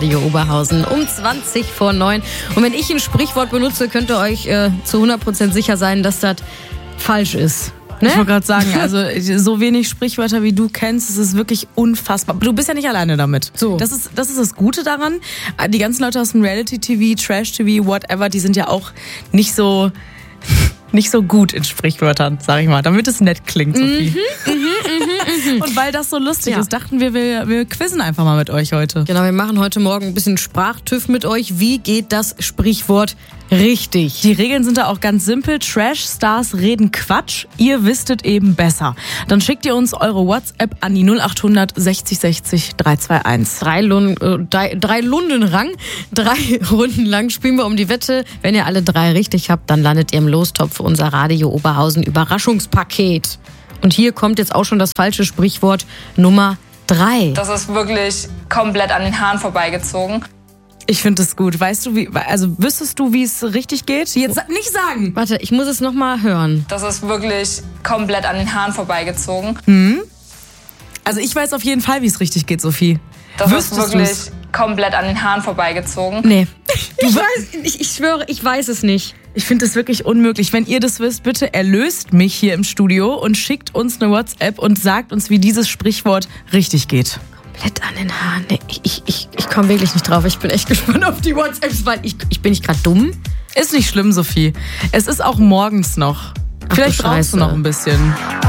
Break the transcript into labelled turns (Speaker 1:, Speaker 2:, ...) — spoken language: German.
Speaker 1: Radio Oberhausen um 20 vor 9. Und wenn ich ein Sprichwort benutze, könnt ihr euch zu 100% sicher sein, dass das falsch ist. Ne?
Speaker 2: Ich wollte gerade sagen, also so wenig Sprichwörter wie du kennst, es ist wirklich unfassbar. Du bist ja nicht alleine damit.
Speaker 1: So.
Speaker 2: Das ist das Gute daran. Die ganzen Leute aus dem Reality-TV, Trash-TV, whatever, die sind ja auch nicht so gut in Sprichwörtern, sag ich mal, damit es nett klingt, Sophie. Und weil das so lustig ist, dachten wir quizzen einfach mal mit euch heute.
Speaker 1: Genau, wir machen heute Morgen ein bisschen Sprachtüff mit euch. Wie geht das Sprichwort richtig?
Speaker 2: Die Regeln sind da auch ganz simpel. Trash-Stars reden Quatsch, ihr wisstet eben besser. Dann schickt ihr uns eure WhatsApp an die 0800 60 60 321.
Speaker 1: Drei Runden lang spielen wir um die Wette. Wenn ihr alle 3 richtig habt, dann landet ihr im Lostopf für unser Radio Oberhausen Überraschungspaket. Und hier kommt jetzt auch schon das falsche Sprichwort Nummer 3.
Speaker 3: Das ist wirklich komplett an den Haaren vorbeigezogen.
Speaker 2: Ich finde das gut. Weißt du, wüsstest du, wie es richtig geht? Jetzt nicht sagen.
Speaker 1: Warte, ich muss es nochmal hören.
Speaker 3: Das ist wirklich komplett an den Haaren vorbeigezogen.
Speaker 2: Also ich weiß auf jeden Fall, wie es richtig geht, Sophie.
Speaker 3: Das ist wirklich komplett an den Haaren vorbeigezogen.
Speaker 1: Nee. Ich schwöre, ich weiß es nicht.
Speaker 2: Ich finde das wirklich unmöglich. Wenn ihr das wisst, bitte erlöst mich hier im Studio und schickt uns eine WhatsApp und sagt uns, wie dieses Sprichwort richtig geht.
Speaker 1: Komplett an den Haaren. Nee, ich komme wirklich nicht drauf. Ich bin echt gespannt auf die WhatsApps, weil ich bin nicht gerade dumm.
Speaker 2: Ist nicht schlimm, Sophie. Es ist auch morgens noch. Vielleicht brauchst du noch ein bisschen.